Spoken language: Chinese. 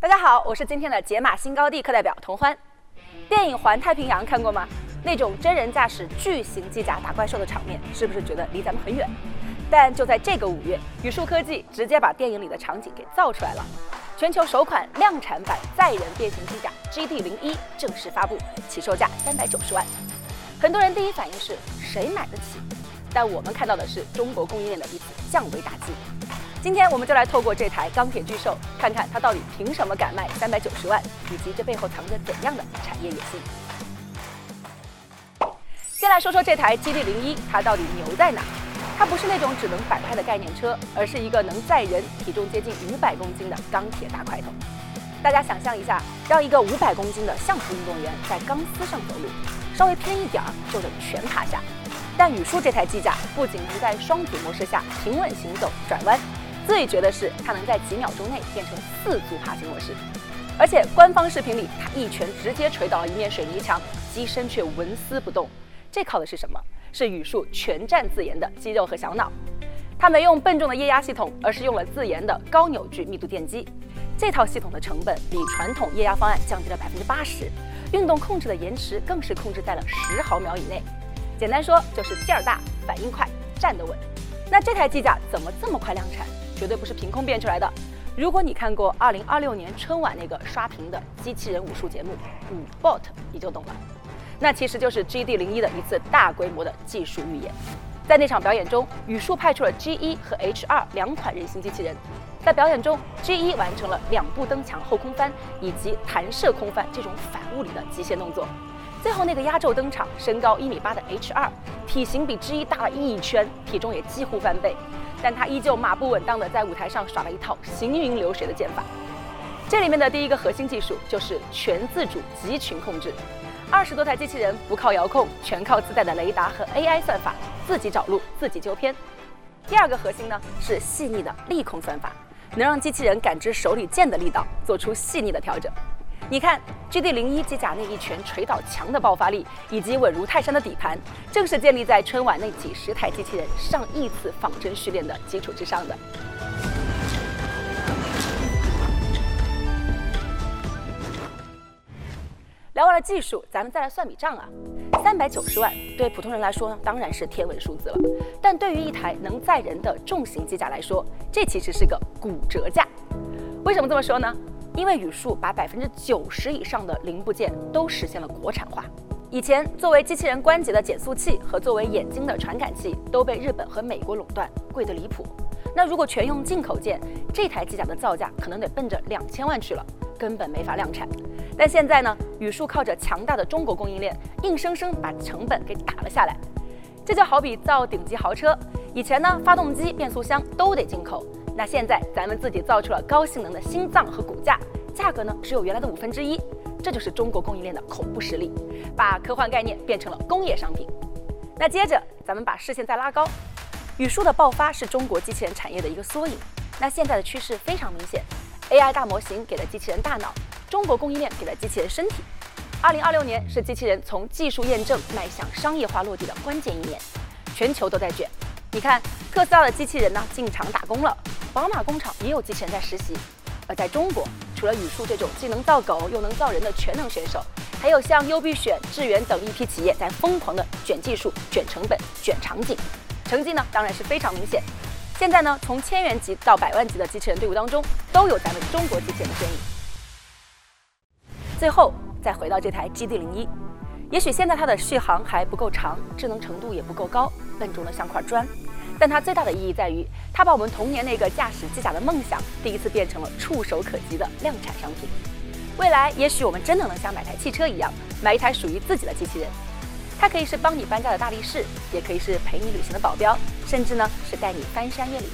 大家好，我是今天的解码新高地课代表童欢。电影《环太平洋》看过吗？那种真人驾驶巨型机甲打怪兽的场面，是不是觉得离咱们很远？但就在这个5月，宇树科技直接把电影里的场景给造出来了。全球首款量产版载人变形机甲 GD01 正式发布，起售价390万。很多人第一反应是谁买得起？但我们看到的是中国供应链的一次降维打击。今天我们就来透过这台钢铁巨兽，看看它到底凭什么敢卖390万，以及这背后藏着怎样的产业野心。先来说说这台 GD01，它到底牛在哪？它不是那种只能摆拍的概念车，而是一个能载人、体重接近500公斤的钢铁大块头。大家想象一下，让一个500公斤的相扑运动员在钢丝上走路，稍微偏一点儿就得全趴下。但宇树这台机甲不仅能在双组模式下平稳行走、转弯，最绝的是它能在几秒钟内变成4组爬行模式。而且官方视频里，它一拳直接锤倒了一面水泥墙，机身却纹丝不动。这靠的是什么？是宇树全站自研的肌肉和小脑。它没用笨重的液压系统，而是用了自研的高扭矩密度电机。这套系统的成本比传统液压方案降低了80%，运动控制的延迟更是控制在了10毫秒以内。简单说就是劲儿大、反应快、站得稳。那这台机甲怎么这么快量产？绝对不是凭空变出来的。如果你看过2026年春晚那个刷屏的机器人武术节目《5Bot》，你就懂了。那其实就是 GD01 的一次大规模的技术预演。在那场表演中，宇树派出了 G1 和 H2 2款人形机器人。在表演中 ，G1 完成了2步蹬墙后空翻以及弹射空翻这种反物理的极限动作。最后那个压轴登场，身高1.8米的 H2， 体型比 G1 大了1圈，体重也几乎翻倍，但他依旧马不稳当的在舞台上耍了一套行云流水的剑法。这里面的第一个核心技术就是全自主集群控制。20多台机器人不靠遥控，全靠自带的雷达和 AI 算法，自己找路，自己纠偏。第二个核心呢是细腻的力控算法，能让机器人感知手里剑的力道，做出细腻的调整。你看 GD01 机甲那一拳锤倒墙的爆发力，以及稳如泰山的底盘，正是建立在春晚那几10台机器人上亿次仿真训练的基础之上的。聊完了技术，咱们再来算笔账啊。390万对普通人来说呢，当然是天文数字了。但对于一台能载人的重型机甲来说，这其实是个骨折价。为什么这么说呢？因为宇树把90%以上的零部件都实现了国产化。以前作为机器人关节的减速器和作为眼睛的传感器都被日本和美国垄断，贵得离谱。那如果全用进口件，这台机甲的造价可能得奔着2000万去了，根本没法量产。但现在呢，宇树靠着强大的中国供应链，硬生生把成本给打了下来。这就好比造顶级豪车，以前呢，发动机、变速箱都得进口，那现在咱们自己造出了高性能的心脏和骨架，价格呢只有原来的1/5。这就是中国供应链的恐怖实力，把科幻概念变成了工业商品。那接着咱们把视线再拉高，宇树的爆发是中国机器人产业的一个缩影。那现在的趋势非常明显 ，AI 大模型给了机器人大脑，中国供应链给了机器人身体。2026年是机器人从技术验证迈向商业化落地的关键1年，全球都在卷。你看，特斯拉的机器人呢进厂打工了，宝马工厂也有机器人在实习。而在中国，除了宇树这种既能造狗又能造人的全能选手，还有像优必选、智源等一批企业在疯狂的卷技术、卷成本、卷场景，成绩呢当然是非常明显。现在呢，从1000元级到100万级的机器人队伍当中，都有咱们中国机器人的身影。最后再回到这台 GD01， 也许现在它的续航还不够长，智能程度也不够高，笨重的像块砖。但它最大的意义在于，它把我们童年那个驾驶机甲的梦想，第一次变成了触手可及的量产商品。未来，也许我们真的能像买台汽车一样，买一台属于自己的机器人。它可以是帮你搬家的大力士，也可以是陪你旅行的保镖，甚至呢是带你翻山越岭